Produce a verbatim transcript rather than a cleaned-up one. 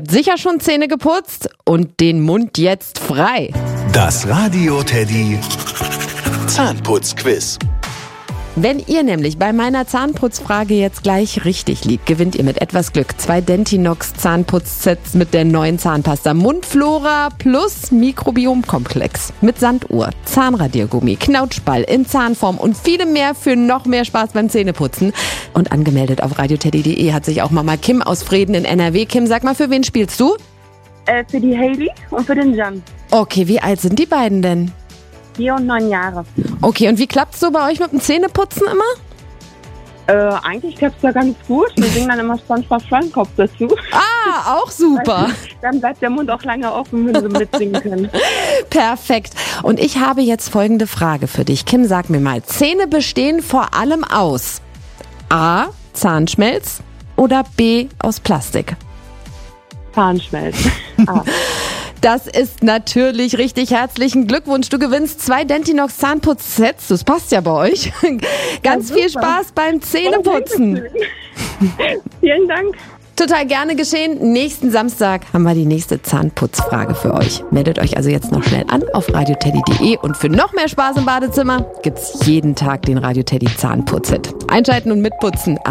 habt sicher schon Zähne geputzt und den Mund jetzt frei. Das Radio Teddy Zahnputzquiz. Wenn ihr nämlich bei meiner Zahnputzfrage jetzt gleich richtig liegt, gewinnt ihr mit etwas Glück zwei Dentinox Zahnputzsets mit der neuen Zahnpasta Mundflora plus Mikrobiomkomplex mit Sanduhr, Zahnradiergummi, Knautschball in Zahnform und vielem mehr für noch mehr Spaß beim Zähneputzen. Und angemeldet auf radioteddy punkt de hat sich auch Mama Kim aus Vreden in N R W. Kim, sag mal, für wen spielst du? Äh, für die Hailey und für den Jan. Okay, wie alt sind die beiden denn? Vier und neun Jahre. Okay, und wie klappt's so bei euch mit dem Zähneputzen immer? Äh, eigentlich klappt's da ganz gut. Wir singen dann immer SpongeBob Schwammkopf dazu. Ah, auch super. Dann bleibt der Mund auch lange offen, wenn sie mitsingen können. Perfekt. Und ich habe jetzt folgende Frage für dich. Kim, sag mir mal, Zähne bestehen vor allem aus A, Zahnschmelz oder B, aus Plastik? Zahnschmelz. Ah. Das ist natürlich richtig. Herzlichen Glückwunsch. Du gewinnst zwei Dentinox Zahnputzsets. Das passt ja bei euch. Ganz Ja, viel super. Spaß beim Zähneputzen. Vielen Dank. Total gerne geschehen. Nächsten Samstag haben wir die nächste Zahnputzfrage für euch. Meldet euch also jetzt noch schnell an auf radioteddy punkt de und für noch mehr Spaß im Badezimmer gibt's jeden Tag den Radio Teddy Zahnputz-Hit. Einschalten und mitputzen.